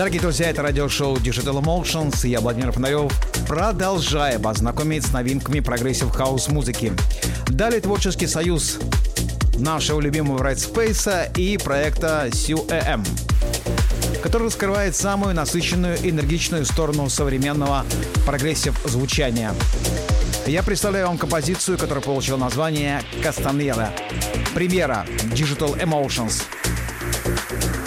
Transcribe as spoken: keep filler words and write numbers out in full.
Дорогие друзья, это радиошоу Digital Emotions. Я Владимир Фонарев. Продолжаем вас знакомить с новинками прогрессив хаус музыки. Далее творческий союз нашего любимого Right Space и проекта Сю Э Эм, который раскрывает самую насыщенную, энергичную сторону современного прогрессив звучания. Я представляю вам композицию, которая получила название «Кастаньера». Премьера Digital Emotions.